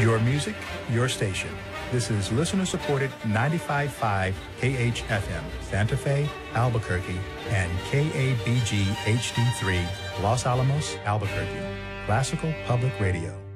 Your music, your station. This is listener-supported 95.5 KHFM, Santa Fe, Albuquerque, and KABG HD3, Los Alamos, Albuquerque. Classical Public Radio.